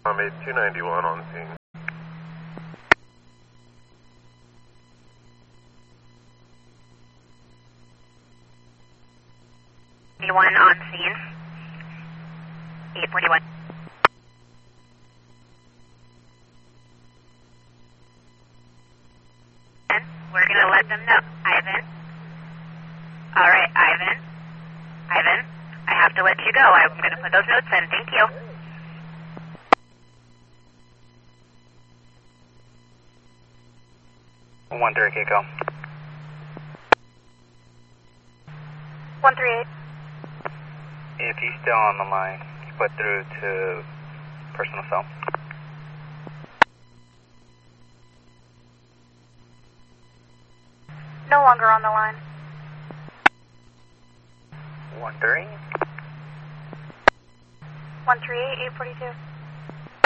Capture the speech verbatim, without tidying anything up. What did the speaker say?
Made two ninety-one on scene. One on scene. eight forty-one. And we're going to let them know. Ivan. All right, Ivan. Ivan, I have to let you go. I'm going to put those notes in. Thank you. one three eight, go. one three eight. If he's still on the line, you put through to personal cell. No longer on the line. one three. one three eight, eight forty-two.